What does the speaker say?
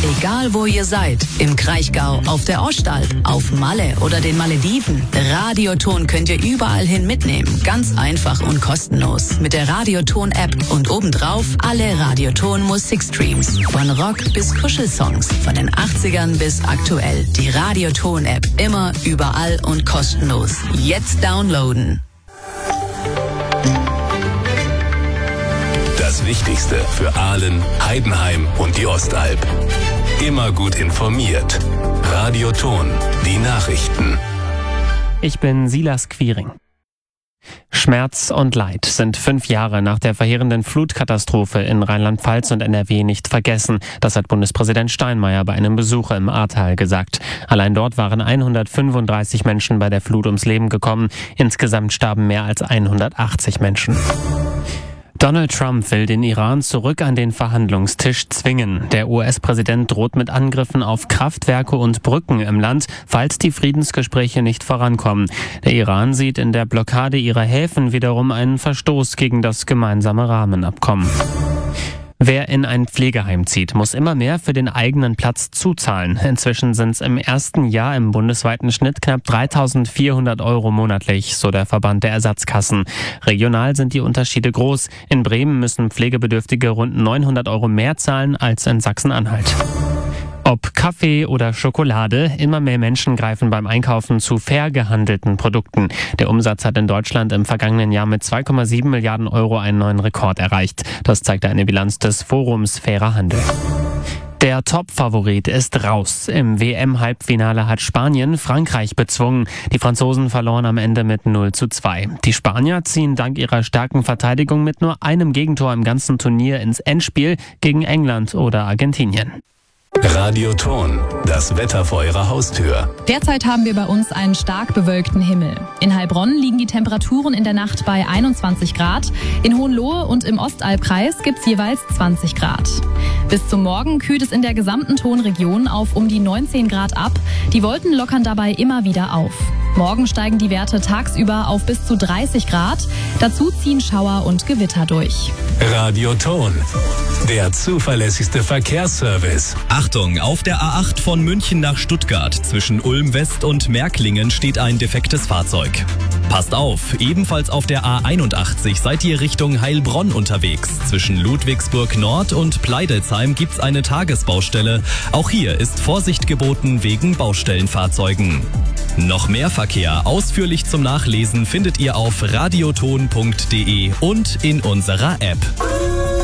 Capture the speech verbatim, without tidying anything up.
Egal wo ihr seid, im Kraichgau, auf der Ostalb, auf Malle oder den Malediven, Radioton könnt ihr überall hin mitnehmen. Ganz einfach und kostenlos. Mit der Radioton-App und obendrauf alle Radioton-Musikstreams. Von Rock bis Kuschelsongs, von den achtzigern bis aktuell. Die Radioton-App. Immer, überall und kostenlos. Jetzt downloaden. Das Wichtigste für Aalen, Heidenheim und die Ostalb. Immer gut informiert. Radioton, die Nachrichten. Ich bin Silas Quiring. Schmerz und Leid sind fünf Jahre nach der verheerenden Flutkatastrophe in Rheinland-Pfalz und N R W nicht vergessen. Das hat Bundespräsident Steinmeier bei einem Besuch im Ahrtal gesagt. Allein dort waren hundertfünfunddreißig Menschen bei der Flut ums Leben gekommen. Insgesamt starben mehr als hundertachtzig Menschen. Donald Trump will den Iran zurück an den Verhandlungstisch zwingen. Der U S-Präsident droht mit Angriffen auf Kraftwerke und Brücken im Land, falls die Friedensgespräche nicht vorankommen. Der Iran sieht in der Blockade ihrer Häfen wiederum einen Verstoß gegen das gemeinsame Rahmenabkommen. Wer in ein Pflegeheim zieht, muss immer mehr für den eigenen Platz zuzahlen. Inzwischen sind es im ersten Jahr im bundesweiten Schnitt knapp dreitausendvierhundert Euro monatlich, so der Verband der Ersatzkassen. Regional sind die Unterschiede groß. In Bremen müssen Pflegebedürftige rund neunhundert Euro mehr zahlen als in Sachsen-Anhalt. Ob Kaffee oder Schokolade, immer mehr Menschen greifen beim Einkaufen zu fair gehandelten Produkten. Der Umsatz hat in Deutschland im vergangenen Jahr mit zwei Komma sieben Milliarden Euro einen neuen Rekord erreicht. Das zeigte eine Bilanz des Forums Fairer Handel. Der Top-Favorit ist raus. Im W M-Halbfinale hat Spanien Frankreich bezwungen. Die Franzosen verloren am Ende mit null zu zwei. Die Spanier ziehen dank ihrer starken Verteidigung mit nur einem Gegentor im ganzen Turnier ins Endspiel gegen England oder Argentinien. Radioton, das Wetter vor Ihrer Haustür. Derzeit haben wir bei uns einen stark bewölkten Himmel. In Heilbronn liegen die Temperaturen in der Nacht bei einundzwanzig Grad. In Hohenlohe und im Ostalbkreis gibt es jeweils zwanzig Grad. Bis zum Morgen kühlt es in der gesamten Tonregion auf um die neunzehn Grad ab. Die Wolken lockern dabei immer wieder auf. Morgen steigen die Werte tagsüber auf bis zu dreißig Grad. Dazu ziehen Schauer und Gewitter durch. Radioton, der zuverlässigste Verkehrsservice. Achtung, auf der A acht von München nach Stuttgart zwischen Ulm West und Märklingen steht ein defektes Fahrzeug. Passt auf, ebenfalls auf der A einundachtzig seid ihr Richtung Heilbronn unterwegs. Zwischen Ludwigsburg Nord und Pleidelsheim gibt's eine Tagesbaustelle. Auch hier ist Vorsicht geboten wegen Baustellenfahrzeugen. Noch mehr Verkehr ausführlich zum Nachlesen findet ihr auf radioton punkt de und in unserer App.